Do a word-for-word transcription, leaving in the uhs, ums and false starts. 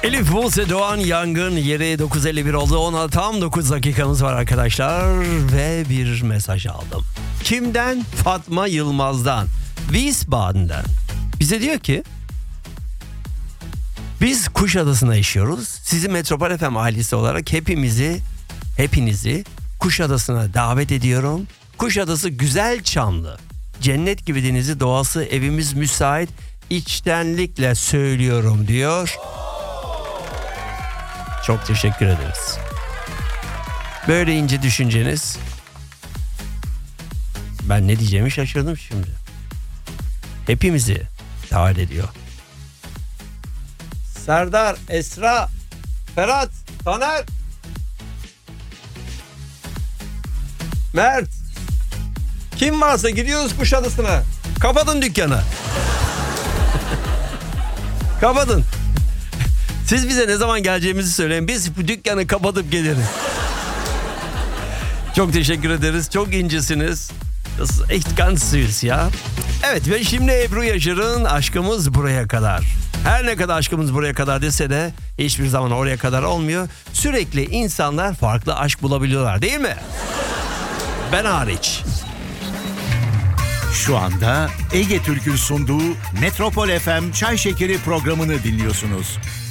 Elif Buse Doğan Yangın yeri dokuz elli bir oldu. Ona tam dokuz dakikamız var arkadaşlar. Ve bir mesaj aldım. Kimden? Fatma Yılmaz'dan. Wiesbaden'den. Bize diyor ki biz Kuşadası'na yaşıyoruz. Sizi Metropol F M ailesi olarak hepimizi, hepinizi Kuşadası'na davet ediyorum. Kuşadası güzel Çamlı. Cennet gibi denizi, doğası, evimiz müsait. İçtenlikle söylüyorum diyor. Çok teşekkür ederiz. Böyle ince düşünceniz. Ben ne diyeceğimi şaşırdım şimdi. Hepimizi davet ediyor. Serdar, Esra, Ferhat, Taner, Mert. Kim varsa gidiyoruz Kuşadası'na. Kapatın dükkanı. Kapatın. Siz bize ne zaman geleceğimizi söyleyin. Biz bu dükkanı kapatıp geliriz. Çok teşekkür ederiz. Çok incesiniz. Das ist echt ganz süß ya. Evet ve şimdi Ebru Yaşar'ın Aşkımız Buraya Kadar. Her ne kadar aşkımız buraya kadar dese de hiçbir zaman oraya kadar olmuyor. Sürekli insanlar farklı aşk bulabiliyorlar değil mi? Ben hariç. Şu anda Ege Türk'ün sunduğu Metropol F M Çay Şekeri programını dinliyorsunuz.